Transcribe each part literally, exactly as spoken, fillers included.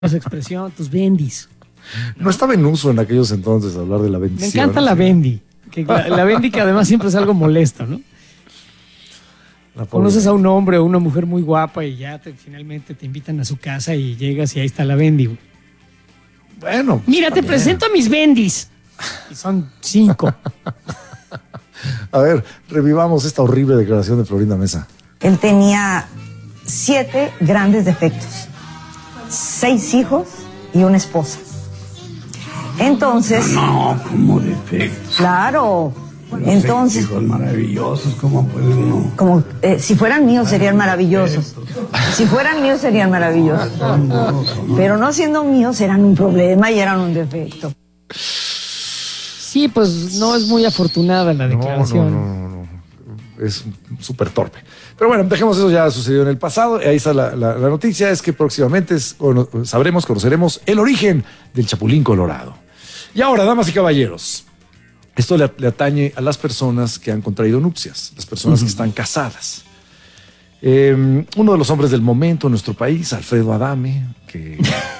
Esa expresión, tus bendis. ¿no? No estaba en uso en aquellos entonces hablar de la bendición. Me encanta la bendi. Que la, la bendi que además siempre es algo molesto, ¿no? Conoces a un hombre o una mujer muy guapa y ya te, finalmente te invitan a su casa y llegas y ahí está la bendi. Güey. Bueno. Pues mira, también. te presento a mis bendis. Y son cinco. A ver, revivamos esta horrible declaración de Florinda Mesa. Él tenía siete grandes defectos. Seis hijos y una esposa. Entonces... No, no, como defectos. Claro. Bueno, entonces... Seis hijos maravillosos, ¿cómo puede uno? Como, eh, si fueran míos serían maravillosos. Si fueran míos serían maravillosos. Pero no siendo míos eran un problema y eran un defecto. Sí, pues no es muy afortunada la declaración. No, no, no, no, no. Es súper torpe. Pero bueno, dejemos eso, ya sucedió en el pasado. Ahí está la, la, la noticia, es que próximamente es, bueno, sabremos, conoceremos el origen del Chapulín Colorado. Y ahora, damas y caballeros, esto le, le atañe a las personas que han contraído nupcias, las personas uh-huh. que están casadas. Eh, uno de los hombres del momento en nuestro país, Alfredo Adame, que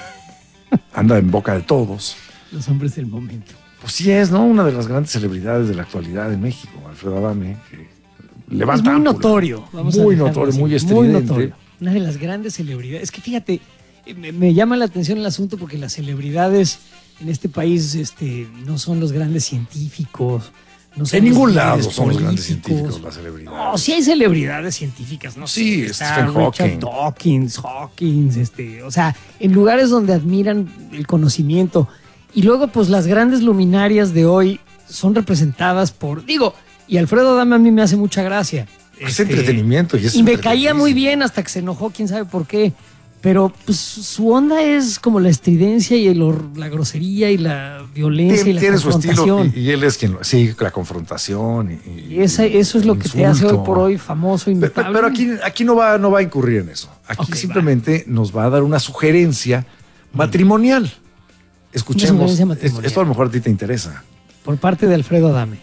anda en boca de todos. Los hombres del momento. Pues sí es, ¿no? Una de las grandes celebridades de la actualidad en México, Alfredo Adame, que levanta es muy ámpula. notorio. Vamos muy a notorio, así, muy estridente. Muy notorio. Una de las grandes celebridades. Es que fíjate, me, me llama la atención el asunto porque las celebridades en este país este, no son los grandes científicos. No son en los ningún lado políticos. son los grandes científicos, las celebridades. No, sí hay celebridades científicas, ¿no? Sí, está Stephen Hawking. Richard Dawkins, Hawkins, este, o sea, en lugares donde admiran el conocimiento. Y luego, pues, las grandes luminarias de hoy son representadas por, digo, y Alfredo Adame a mí me hace mucha gracia. Es este, entretenimiento. Y, es y me caía muy bien hasta que se enojó, quién sabe por qué. Pero, pues, su onda es como la estridencia y el, la grosería y la violencia Tien, y la tiene confrontación. su estilo y, y él es quien, sí, la confrontación. Y, y esa, eso es lo que te hace hoy por hoy famoso, imitable. Pero, pero aquí, aquí no, va, no va a incurrir en eso. Aquí okay, simplemente va. nos va a dar una sugerencia matrimonial. Escuchemos, esto a lo mejor a ti te interesa. Por parte de Alfredo Adame.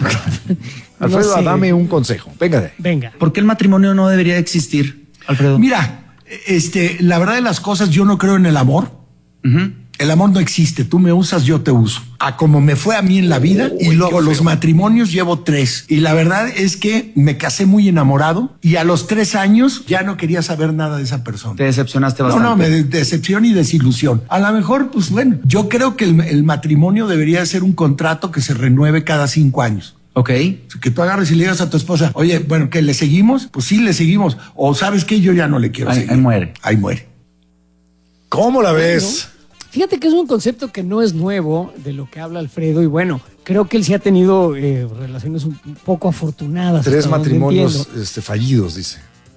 Alfredo no sé. Adame, un consejo. Venga de. Venga. ¿Por qué el matrimonio no debería existir, Alfredo? Mira, este, la verdad de las cosas, yo no creo en el amor. Uh-huh. El amor no existe. Tú me usas, yo te uso. A como me fue a mí en la vida. Uy, y luego los matrimonios llevo tres. Y la verdad es que me casé muy enamorado y a los tres años ya no quería saber nada de esa persona. Te decepcionaste bastante. No, no, me de- decepción y desilusión. A lo mejor, pues bueno, yo creo que el, el matrimonio debería ser un contrato que se renueve cada cinco años. Ok. Que tú agarres y le digas a tu esposa, oye, bueno, ¿que le seguimos? Pues sí, le seguimos. O ¿sabes qué? Yo ya no le quiero ahí, seguir. Ahí muere. Ahí muere. ¿Cómo la ves? ¿No? Fíjate que es un concepto que no es nuevo de lo que habla Alfredo y bueno, creo que él sí ha tenido eh, relaciones un poco afortunadas. Tres matrimonios este, fallidos, dice.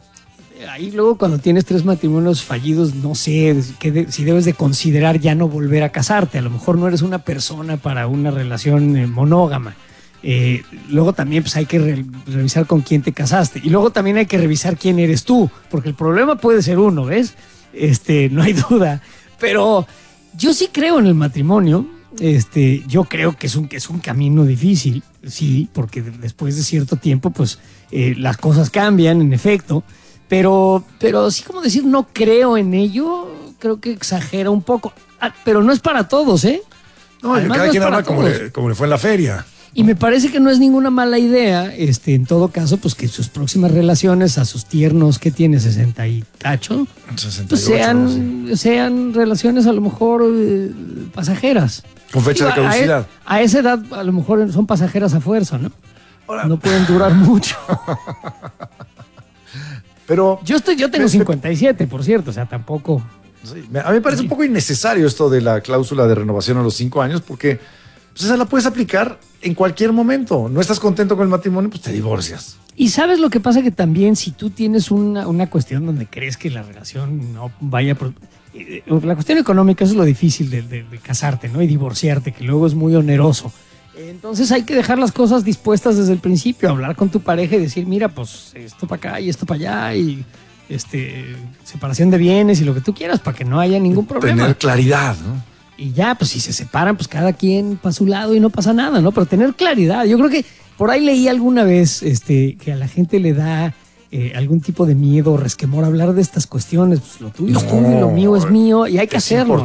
Ahí luego cuando tienes tres matrimonios fallidos, no sé que de, si debes de considerar ya no volver a casarte. A lo mejor no eres una persona para una relación eh, monógama. Eh, luego también pues, hay que re- revisar con quién te casaste. Y luego también hay que revisar quién eres tú, porque el problema puede ser uno, ¿ves? Este, no hay duda. Pero yo sí creo en el matrimonio. Este, yo creo que es un, que es un camino difícil, sí, porque después de cierto tiempo, pues eh, las cosas cambian, en efecto. Pero, pero sí como decir no creo en ello, creo que exagera un poco. Ah, pero no es para todos, ¿eh? No, Además, cada no quien habla como le, como le fue en la feria. Y me parece que no es ninguna mala idea, este, en todo caso, pues que sus próximas relaciones a sus tiernos, ¿qué tiene? ¿sesenta y tacho? sesenta y ocho, pues sean, sí. sean relaciones a lo mejor eh, pasajeras. Con fecha Digo, de caducidad. A, a esa edad a lo mejor son pasajeras a fuerza, ¿no? Ahora, no pueden durar mucho. Pero yo estoy, yo tengo cincuenta y siete, por cierto, o sea, tampoco. Sí, a mí me parece sí. un poco innecesario esto de la cláusula de renovación a los cinco años, porque pues, esa la puedes aplicar en cualquier momento. No estás contento con el matrimonio, pues te divorcias. Y sabes lo que pasa que también si tú tienes una, una cuestión donde crees que la relación no vaya por, eh, la cuestión económica, eso es lo difícil de, de, de casarte, ¿no? Y divorciarte, que luego es muy oneroso. Entonces hay que dejar las cosas dispuestas desde el principio, hablar con tu pareja y decir, mira, pues esto para acá y esto para allá y este separación de bienes y lo que tú quieras para que no haya ningún problema. Tener claridad, ¿no? Y ya, pues si se separan, pues cada quien para su lado y no pasa nada, ¿no? Pero tener claridad. Yo creo que por ahí leí alguna vez este, que a la gente le da eh, algún tipo de miedo o resquemor a hablar de estas cuestiones. Pues lo tuyo es tuyo y lo mío es mío y hay que es hacerlo.